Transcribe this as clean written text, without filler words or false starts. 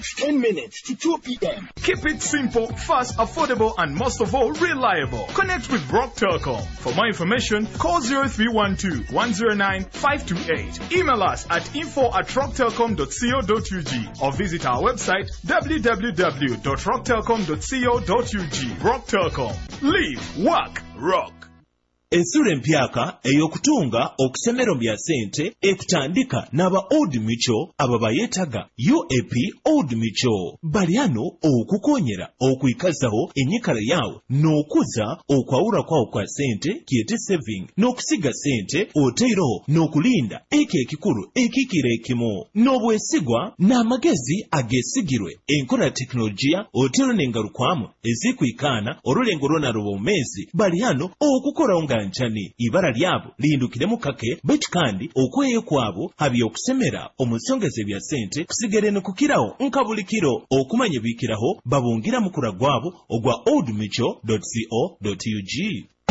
takes 10 minutes to 2 p.m. Keep it simple, fast, affordable, and most of all, reliable. Connect with Rock Telecom. For more information, call 0312-109-528. Email us at info@rocktelecom.co.ug or visit our website www.rocktelecom.co.ug. Rock Telecom. Live, work, rock. Ensula empyaka eyokutunga okusemero bya sente ekutandika n'aba Old Mutual ababa yeetaga UAP Old Mutual. Baliano okukonyera okuyikazaho enyikala yawo n'okuza okwawula kwawo kwa sente kiyete saving n'okusiga sente oteero n'okulinda eko ekikulu ekikira ekimu n'obwesigwa n'amagezi agesigirwe enkola teknologiya oteero n'engalukwamu ezikwikaana olulengo lwonalwo omumezi Baliano okukola nga nchani ibara lyabo lindukiremu kake betu kandi okweyo kwabo habi okusemera omusongeze bya sente kusigere nokukiraho nkabulikiro okumanye bikiraho babungira mukura gwabo ogwa oldmutual.co.ug.